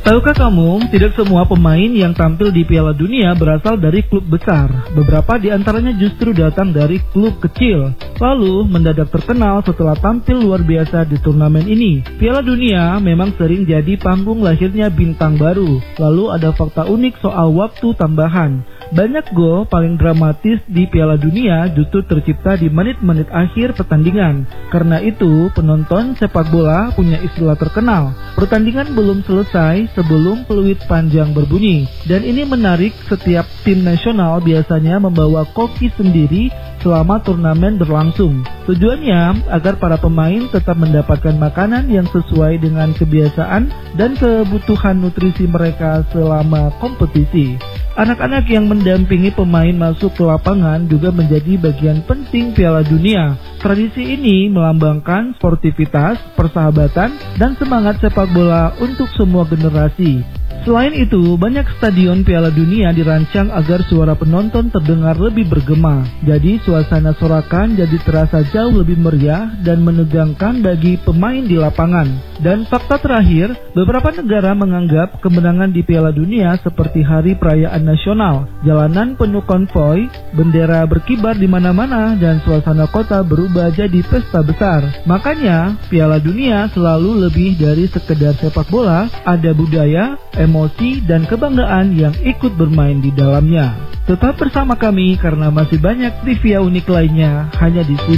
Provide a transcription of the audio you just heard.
Tahukah kamu, tidak semua pemain yang tampil di Piala Dunia berasal dari klub besar. Beberapa di antaranya justru datang dari klub kecil, lalu mendadak terkenal setelah tampil luar biasa di turnamen ini. Piala Dunia memang sering jadi panggung lahirnya bintang baru. Lalu ada fakta unik soal waktu tambahan. Banyak gol paling dramatis di Piala Dunia justru tercipta di menit-menit akhir pertandingan. Karena itu, penonton sepak bola punya istilah terkenal. Pertandingan belum selesai sebelum peluit panjang berbunyi. Dan ini menarik, setiap tim nasional biasanya membawa koki sendiri selama turnamen berlangsung. Tujuannya agar para pemain tetap mendapatkan makanan yang sesuai dengan kebiasaan dan kebutuhan nutrisi mereka selama kompetisi. Anak-anak yang mendampingi pemain masuk ke lapangan juga menjadi bagian penting Piala Dunia. Tradisi ini melambangkan sportivitas, persahabatan, dan semangat sepak bola untuk semua generasi. Selain itu, banyak stadion Piala Dunia dirancang agar suara penonton terdengar lebih bergema. Jadi, suasana sorakan jadi terasa jauh lebih meriah dan menegangkan bagi pemain di lapangan. Dan fakta terakhir, beberapa negara menganggap kemenangan di Piala Dunia seperti hari perayaan nasional. Jalanan penuh konvoi, bendera berkibar di mana-mana, dan suasana kota berubah jadi pesta besar. Makanya, Piala Dunia selalu lebih dari sekedar sepak bola, ada budaya, emosi, dan kebanggaan yang ikut bermain di dalamnya. Tetap bersama kami karena masih banyak trivia unik lainnya hanya di sini.